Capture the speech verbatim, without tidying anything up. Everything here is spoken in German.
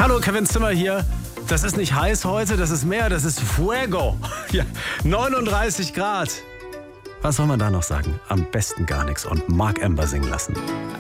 Hallo, Kevin Zimmer hier. Das ist nicht heiß heute, das ist Meer, das ist Fuego. Ja, neununddreißig Grad. Was soll man da noch sagen? Am besten gar nichts und Mark Ember singen lassen.